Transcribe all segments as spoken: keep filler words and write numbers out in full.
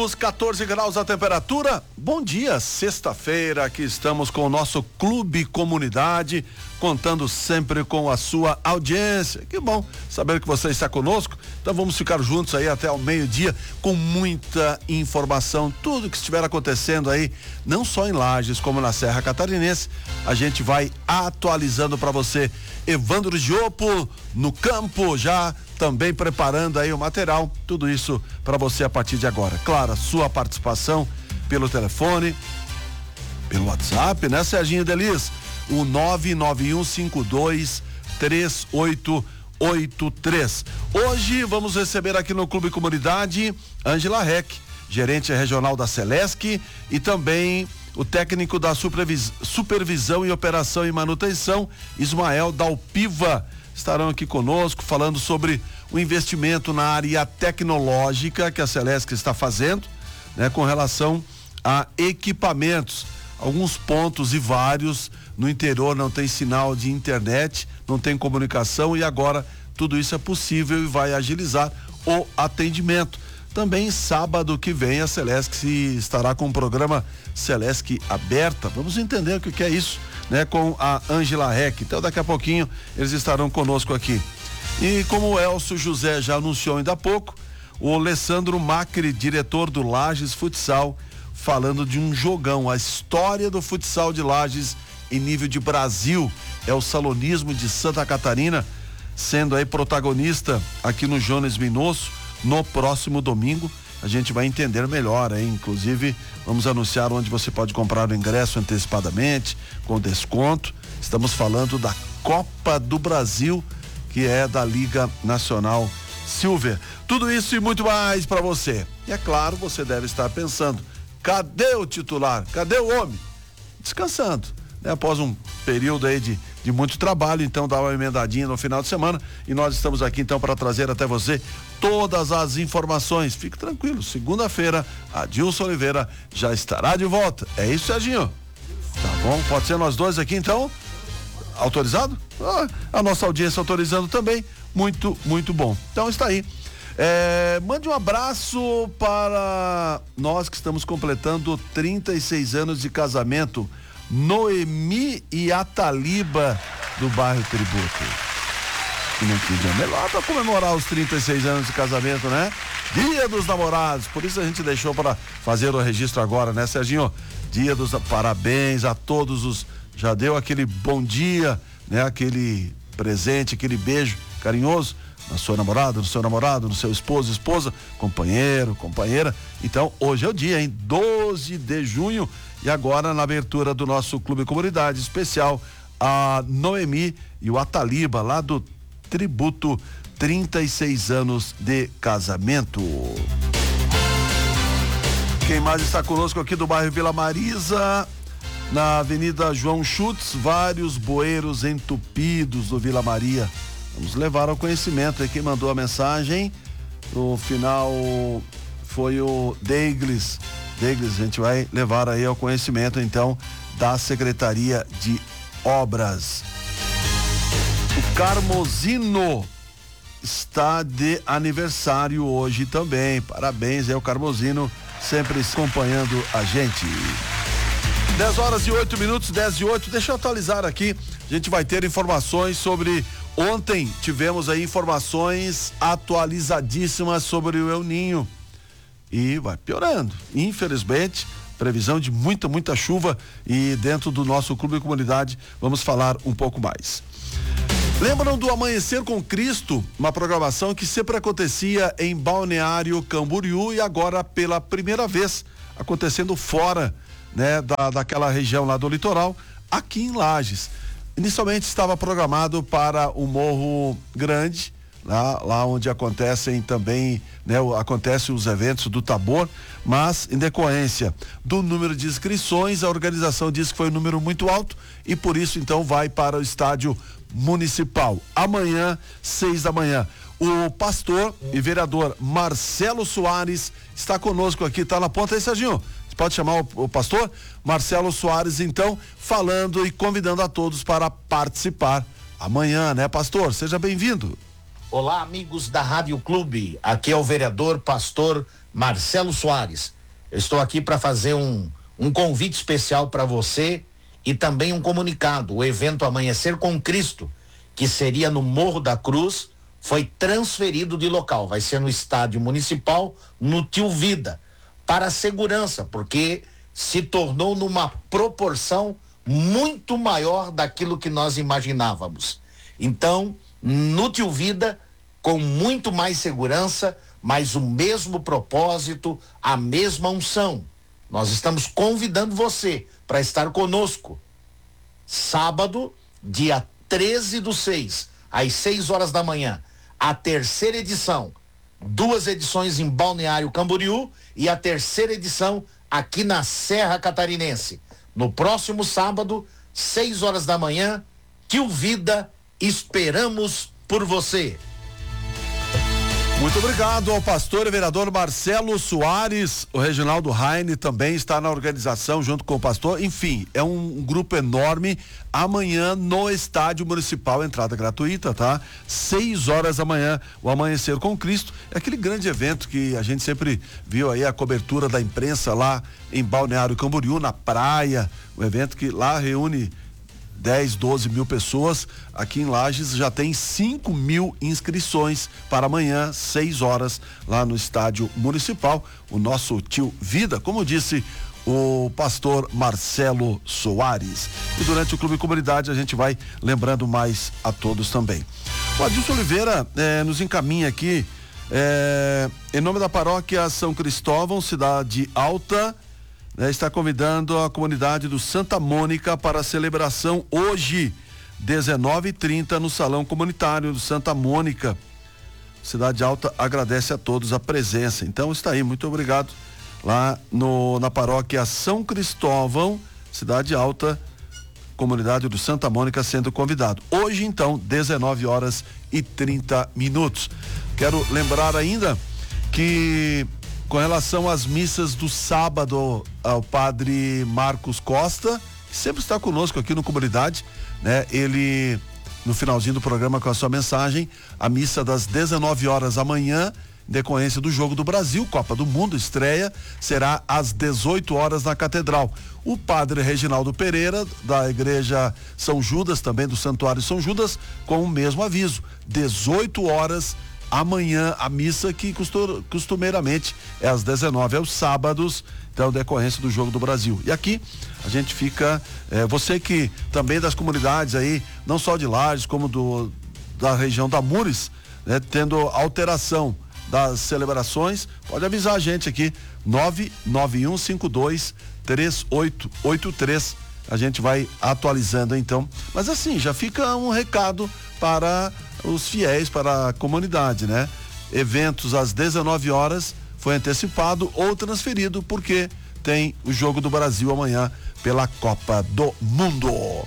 Os quatorze graus a temperatura. Bom dia, sexta-feira, aqui estamos com o nosso Clube Comunidade, contando sempre com a sua audiência. Que bom saber que você está conosco. Então vamos ficar juntos aí até ao meio-dia com muita informação, tudo que estiver acontecendo aí, não só em Lages como na Serra Catarinense, a gente vai atualizando para você. Evandro Giopo no campo, já também preparando aí o material, tudo isso para você a partir de agora. Claro, a sua participação pelo telefone, pelo WhatsApp, né, Serginho Delis? O nove nove um cinco dois três oito oito três. Hoje vamos receber aqui no Clube Comunidade Ângela Reck, gerente regional da Celesc, e também o técnico da supervis, supervisão e operação e manutenção, Ismael Dalpiva. Estarão aqui conosco falando sobre o investimento na área tecnológica que a Celesc está fazendo, né, com relação a equipamentos. Alguns pontos e vários no interior não tem sinal de internet, não tem comunicação, e agora tudo isso é possível e vai agilizar o atendimento. Também sábado que vem a Celesc estará com o programa Celesc Aberta. Vamos entender o que é isso, né, com a Ângela Reck. Então daqui a pouquinho eles estarão conosco aqui. E como o Elcio José já anunciou ainda há pouco, o Alessandro Macri, diretor do Lages Futsal, falando de um jogão, a história do futsal de Lages em nível de Brasil, é o Salonismo de Santa Catarina, sendo aí protagonista aqui no Jones Minosso. No próximo domingo a gente vai entender melhor, hein? Inclusive vamos anunciar onde você pode comprar o ingresso antecipadamente, com desconto. Estamos falando da Copa do Brasil, que é da Liga Nacional Silver. Tudo isso e muito mais para você. E é claro, você deve estar pensando, cadê o titular? Cadê o homem? Descansando, né? Após um período aí de, de muito trabalho, então dá uma emendadinha no final de semana, e nós estamos aqui então para trazer até você todas as informações. Fique tranquilo, segunda-feira Adilson Oliveira já estará de volta. É isso, Serginho? Tá bom, pode ser nós dois aqui então? Autorizado? Ah, a nossa audiência autorizando também, muito, muito bom. Então está aí. É, mande um abraço para nós que estamos completando trinta e seis anos de casamento, Noemi e Ataliba, do bairro Tributo. E não tinha dia melhor para comemorar os trinta e seis anos de casamento, né? Dia dos Namorados, por isso a gente deixou para fazer o registro agora, né, Serginho? Dia dos parabéns a todos os, já deu aquele bom dia, né? Aquele presente, aquele beijo carinhoso na sua namorada, no seu namorado, no seu esposo, esposa, companheiro, companheira. Então, hoje é o dia, hein? doze de junho, e agora na abertura do nosso Clube Comunidade especial, a Noemi e o Ataliba, lá do Tributo, trinta e seis anos de casamento. Quem mais está conosco aqui do bairro Vila Marisa, na Avenida João Schutz, vários bueiros entupidos do Vila Maria. Vamos levar ao conhecimento. Quem mandou a mensagem no final foi o Deiglis. Deiglis, a gente vai levar aí ao conhecimento então da Secretaria de Obras. O Carmozino está de aniversário hoje também. Parabéns aí ao Carmozino, sempre acompanhando a gente. dez horas e oito minutos, dez e oito. Deixa eu atualizar aqui. A gente vai ter informações sobre. Ontem tivemos aí informações atualizadíssimas sobre o El Ninho. E vai piorando. Infelizmente, previsão de muita, muita chuva, e dentro do nosso Clube de Comunidade vamos falar um pouco mais. Lembram do Amanhecer com Cristo? Uma programação que sempre acontecia em Balneário Camboriú, e agora pela primeira vez acontecendo fora, né, da, daquela região lá do litoral, aqui em Lages. Inicialmente estava programado para o Morro Grande, lá, lá onde acontecem também, né, acontecem os eventos do Tabor, mas em decorrência do número de inscrições, a organização disse que foi um número muito alto, e por isso então vai para o estádio municipal. Amanhã, seis da manhã. O pastor e vereador Marcelo Soares está conosco aqui, tá na ponta aí, Serginho? Você pode chamar o, o pastor Marcelo Soares, então, falando e convidando a todos para participar amanhã, né, pastor? Seja bem-vindo. Olá, amigos da Rádio Clube. Aqui é o vereador pastor Marcelo Soares. Eu estou aqui para fazer um, um convite especial para você e também um comunicado. O evento Amanhecer com Cristo, que seria no Morro da Cruz, foi transferido de local. Vai ser no estádio municipal, no Tio Vida, para a segurança, porque se tornou numa proporção muito maior daquilo que nós imaginávamos. Então, no Tio Vida, com muito mais segurança, mas o mesmo propósito, a mesma unção. Nós estamos convidando você para estar conosco. Sábado, dia treze do seis, às seis horas da manhã, a terceira edição. Duas edições em Balneário Camboriú e a terceira edição aqui na Serra Catarinense. No próximo sábado, seis horas da manhã, Tio Vida, esperamos por você. Muito obrigado ao pastor e vereador Marcelo Soares. O Reginaldo Raine também está na organização junto com o pastor. Enfim, é um, um grupo enorme. Amanhã no Estádio Municipal, entrada gratuita, tá? Seis horas da manhã, o Amanhecer com Cristo. É aquele grande evento que a gente sempre viu aí a cobertura da imprensa lá em Balneário Camboriú, na praia. Um evento que lá reúne dez, doze mil pessoas. Aqui em Lages já tem cinco mil inscrições para amanhã, seis horas, lá no Estádio Municipal. O nosso Tio Vida, como disse o pastor Marcelo Soares. E durante o Clube Comunidade a gente vai lembrando mais a todos também. O Adilson Oliveira eh, nos encaminha aqui, eh, em nome da paróquia São Cristóvão, Cidade Alta, né, está convidando a comunidade do Santa Mônica para a celebração hoje, dezenove e trinta, no Salão Comunitário do Santa Mônica. Cidade Alta agradece a todos a presença. Então está aí, muito obrigado. Lá no, na paróquia São Cristóvão, Cidade Alta, comunidade do Santa Mônica sendo convidado. Hoje, então, dezenove horas e trinta minutos. Quero lembrar ainda que, com relação às missas do sábado, ao padre Marcos Costa, que sempre está conosco aqui no Comunidade, né? Ele, no finalzinho do programa, com a sua mensagem, a missa das dezenove horas amanhã, em decorrência do Jogo do Brasil, Copa do Mundo, estreia, será às dezoito horas na Catedral. O padre Reginaldo Pereira, da Igreja São Judas, também do Santuário São Judas, com o mesmo aviso, dezoito horas amanhã, a missa que costur, costumeiramente é às dezenove, aos sábados, então, decorrência do Jogo do Brasil. E aqui a gente fica, eh, você que também das comunidades aí, não só de Lages, como do da região da Mures, né, tendo alteração das celebrações, pode avisar a gente aqui, nove nove um cinco dois três oito oito três. A gente vai atualizando então. Mas assim, já fica um recado para os fiéis, para a comunidade, né? Eventos às dezenove horas foi antecipado ou transferido porque tem o Jogo do Brasil amanhã pela Copa do Mundo.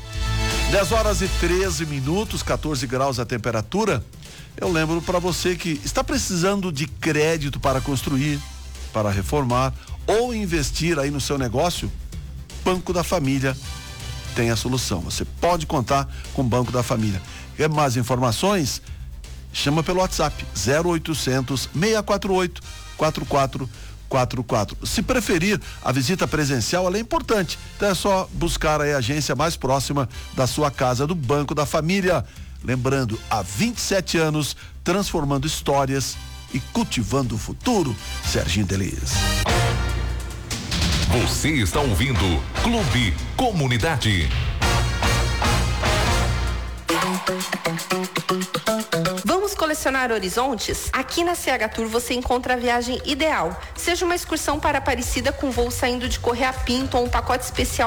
dez horas e treze minutos, quatorze graus a temperatura. Eu lembro para você que está precisando de crédito para construir, para reformar ou investir aí no seu negócio. Banco da Família tem a solução. Você pode contar com o Banco da Família. Quer mais informações? Chama pelo WhatsApp zero oitocentos, seis quatro oito, quatro quatro quatro quatro. Se preferir, a visita presencial ela é importante. Então é só buscar aí a agência mais próxima da sua casa do Banco da Família. Lembrando, há vinte e sete anos, transformando histórias e cultivando o futuro. Serginho Delis. Você está ouvindo Clube Comunidade. Vamos colecionar horizontes? Aqui na C H Tour você encontra a viagem ideal. Seja uma excursão para Aparecida com voo saindo de Correia Pinto ou um pacote especial